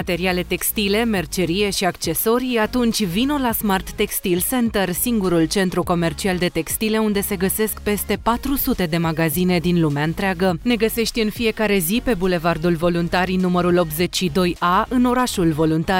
materiale textile, mercerie și accesorii, atunci vino la Smart Textile Center, singurul centru comercial de textile unde se găsesc peste 400 de magazine din lumea întreagă. Ne găsești în fiecare zi pe Bulevardul Voluntarii numărul 82A în orașul Voluntari.